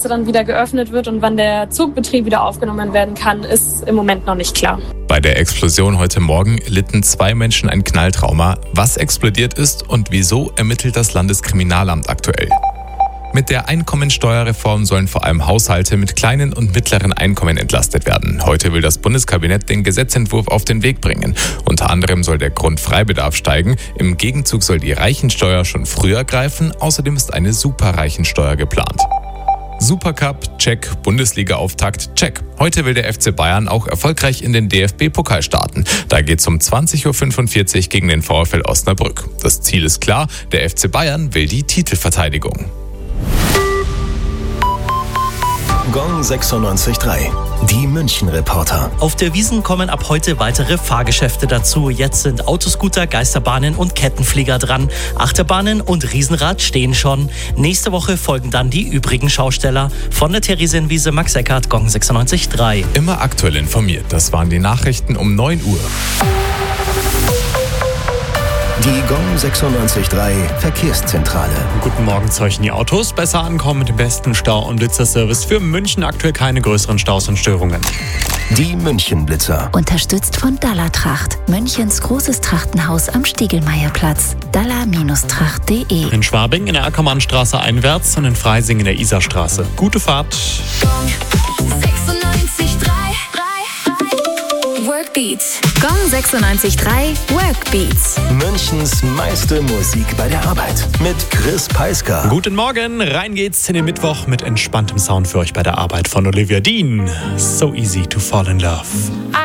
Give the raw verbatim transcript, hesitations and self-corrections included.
Straße dann wieder geöffnet wird und wann der Zugbetrieb wieder aufgenommen werden kann, ist im Moment noch nicht klar. Bei der Explosion heute Morgen litten zwei Menschen ein Knalltrauma. Was explodiert ist und wieso, ermittelt das Landeskriminalamt aktuell. Mit der Einkommensteuerreform sollen vor allem Haushalte mit kleinen und mittleren Einkommen entlastet werden. Heute will das Bundeskabinett den Gesetzentwurf auf den Weg bringen. Unter anderem soll der Grundfreibedarf steigen. Im Gegenzug soll die Reichensteuer schon früher greifen. Außerdem ist eine Superreichensteuer geplant. Supercup, check. Bundesliga-Auftakt, check. Heute will der F C Bayern auch erfolgreich in den D F B-Pokal starten. Da geht's um zwanzig Uhr fünfundvierzig gegen den VfL Osnabrück. Das Ziel ist klar, der F C Bayern will die Titelverteidigung. Gong sechsundneunzig Komma drei. Die München-Reporter. Auf der Wiesn kommen ab heute weitere Fahrgeschäfte dazu. Jetzt sind Autoscooter, Geisterbahnen und Kettenflieger dran. Achterbahnen und Riesenrad stehen schon. Nächste Woche folgen dann die übrigen Schausteller. Von der Theresienwiese, Max Eckert, Gong sechsundneunzig Komma drei. Immer aktuell informiert. Das waren die Nachrichten um neun Uhr. Die Gong sechsundneunzig Komma drei Verkehrszentrale. Guten Morgen, Zeichen die Autos. Besser ankommen mit dem besten Stau- und Blitzerservice. Für München aktuell keine größeren Staus und Störungen. Die München-Blitzer. Unterstützt von Dalla Tracht. Münchens großes Trachtenhaus am Stiegelmeierplatz. dalla Tracht punkt de. In Schwabing in der Ackermannstraße einwärts und in Freising in der Isarstraße. Gute Fahrt. sechsundneunzig Komma drei Workbeats. Gong sechsundneunzig Komma drei Workbeats. Münchens meiste Musik bei der Arbeit. Mit Chris Peisker. Guten Morgen, rein geht's in den Mittwoch mit entspanntem Sound für euch bei der Arbeit von Olivia Dean. So easy to fall in love.